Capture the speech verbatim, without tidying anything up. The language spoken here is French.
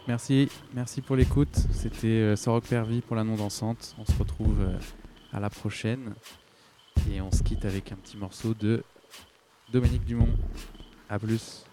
Merci, merci pour l'écoute. C'était euh, Sorok Pervy pour la non-dansante. On se retrouve euh, à la prochaine. Et on se quitte avec un petit morceau de Dominique Dumont. À plus.